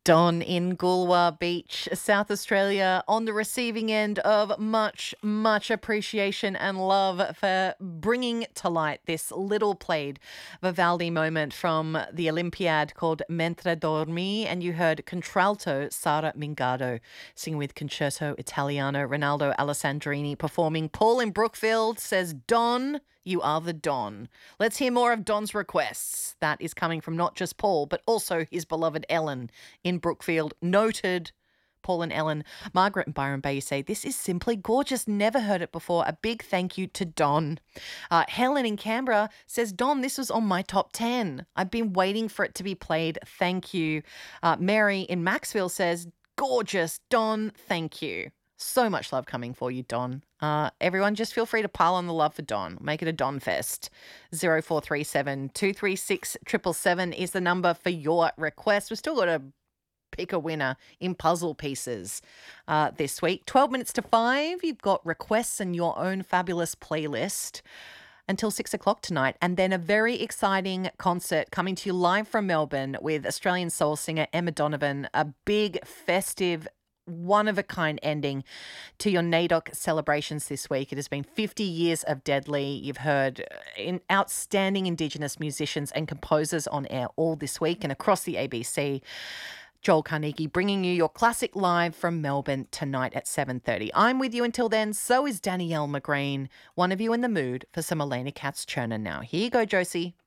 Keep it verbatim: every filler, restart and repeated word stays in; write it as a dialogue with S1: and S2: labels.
S1: Don in Goolwa Beach, South Australia, on the receiving end of much, much appreciation and love for bringing to light this little played Vivaldi moment from the Olympiad called Mentre Dormi, and you heard contralto Sara Mingado singing with Concerto Italiano, Ronaldo Alessandrini performing. Paul in Brookfield says, Don, you are the Don. Let's hear more of Don's requests. That is coming from not just Paul, but also his beloved Ellen in Brookfield. Noted, Paul and Ellen. Margaret and Byron Bay say, this is simply gorgeous. Never heard it before. A big thank you to Don. Uh, Helen in Canberra says, Don, this was on my top ten. I've been waiting for it to be played. Thank you. Uh, Mary in Maxville says, gorgeous. Don, thank you. So much love coming for you, Don. Uh, everyone, just feel free to pile on the love for Don. Make it a Don Fest. zero four three seven, two three six, seven seven seven is the number for your request. We've still got to pick a winner in puzzle pieces uh, this week. twelve minutes to five. You've got requests and your own fabulous playlist until six o'clock tonight. And then a very exciting concert coming to you live from Melbourne with Australian soul singer Emma Donovan. A big festive one-of-a-kind ending to your NAIDOC celebrations this week. It has been fifty years of Deadly. You've heard in outstanding Indigenous musicians and composers on air all this week and across the A B C. Joel Carnegie bringing you your classic live from Melbourne tonight at seven thirty. I'm with you until then. So is Danielle McGreen. One of you in the mood for some Elena Katz-Chernin now. Here you go, Josie.